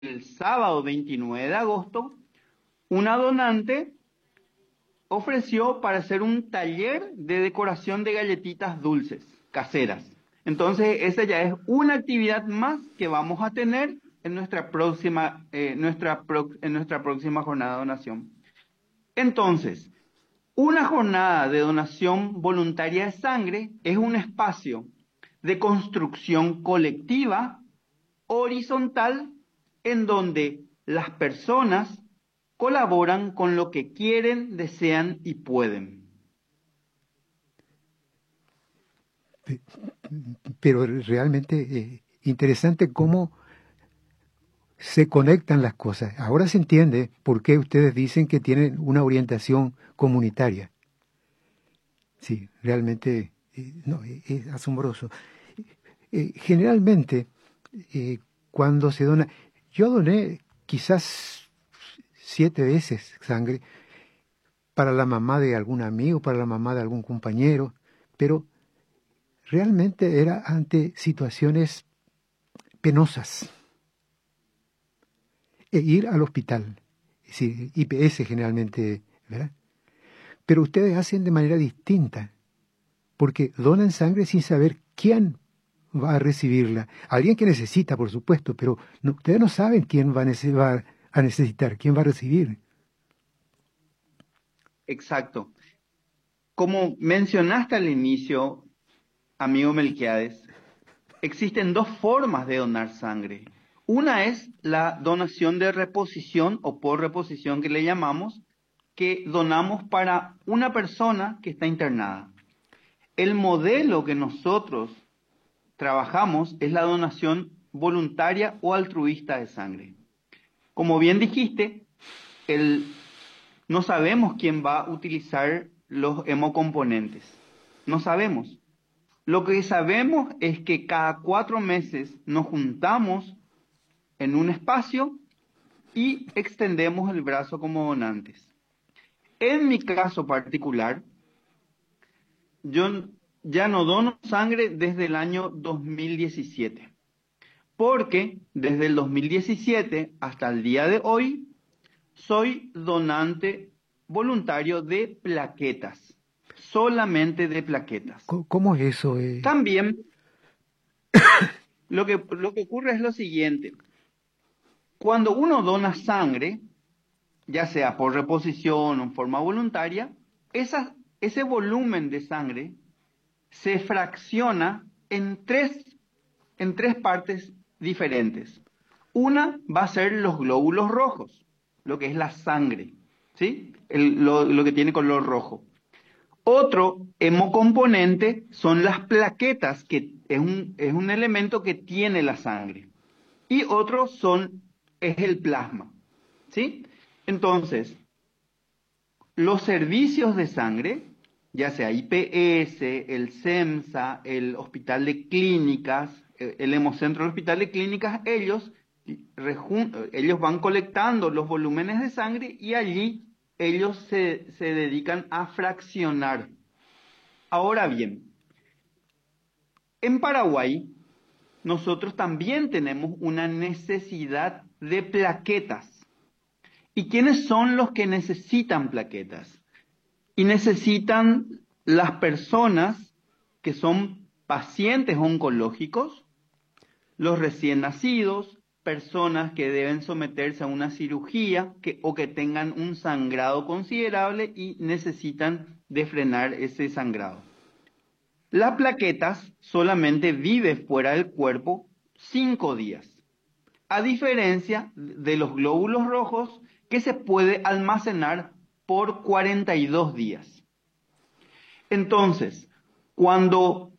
el sábado 29 de agosto, una donante ofreció para hacer un taller de decoración de galletitas dulces caseras. Entonces, esa ya es una actividad más que vamos a tener en nuestra próxima, en nuestra próxima jornada de donación. Entonces, una jornada de donación voluntaria de sangre es un espacio de construcción colectiva, horizontal, en donde las personas colaboran con lo que quieren, desean y pueden. Pero realmente interesante cómo se conectan las cosas. Ahora se entiende por qué ustedes dicen que tienen una orientación comunitaria. Sí, realmente no, es asombroso. Generalmente, cuando se dona, yo doné quizás 7 veces sangre para la mamá de algún amigo, para la mamá de algún compañero, pero realmente era ante situaciones penosas. E ir al hospital, es decir, IPS generalmente, ¿verdad? Pero ustedes hacen de manera distinta, porque donan sangre sin saber quién va a recibirla. Alguien que necesita, por supuesto, pero ustedes no saben quién va a necesitar, quién va a recibir. Exacto. Como mencionaste al inicio, amigo Melquiades, existen dos formas de donar sangre. Una es la donación de reposición o por reposición que le llamamos, que donamos para una persona que está internada. El modelo que nosotros trabajamos es la donación voluntaria o altruista de sangre. Como bien dijiste, no sabemos quién va a utilizar los hemocomponentes. No sabemos. Lo que sabemos es que cada 4 meses nos juntamos en un espacio y extendemos el brazo como donantes. En mi caso particular, yo ya no dono sangre desde el año 2017, porque desde el 2017 hasta el día de hoy soy donante voluntario de plaquetas, solamente de plaquetas. ¿Cómo es eso? También lo que ocurre es lo siguiente. Cuando uno dona sangre, ya sea por reposición o en forma voluntaria, ese volumen de sangre se fracciona en tres partes diferentes. Una va a ser los glóbulos rojos, lo que es la sangre, ¿sí? Lo que tiene color rojo. Otro hemocomponente son las plaquetas, que es un elemento que tiene la sangre. Y otro es el plasma, ¿sí? Entonces, los servicios de sangre, ya sea IPS, el CEMSA, el Hospital de Clínicas, el Hemocentro del Hospital de Clínicas, ellos van colectando los volúmenes de sangre y allí ellos se dedican a fraccionar. Ahora bien, en Paraguay nosotros también tenemos una necesidad de plaquetas. ¿Y quiénes son los que necesitan plaquetas? Y necesitan las personas que son pacientes oncológicos, los recién nacidos, personas que deben someterse a una cirugía o que tengan un sangrado considerable y necesitan de frenar ese sangrado. Las plaquetas solamente viven fuera del cuerpo 5 días, a diferencia de los glóbulos rojos que se puede almacenar por 42 días. Entonces, cuando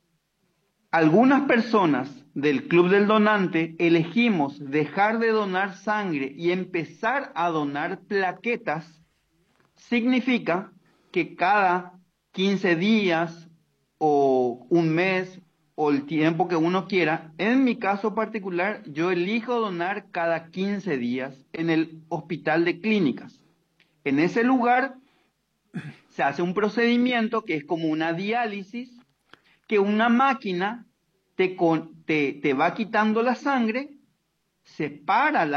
algunas personas del Club del Donante elegimos dejar de donar sangre y empezar a donar plaquetas, significa que cada 15 días o un mes o el tiempo que uno quiera, en mi caso particular, yo elijo donar cada 15 días en el Hospital de Clínicas. En ese lugar se hace un procedimiento que es como una diálisis, que una máquina te va quitando la sangre separa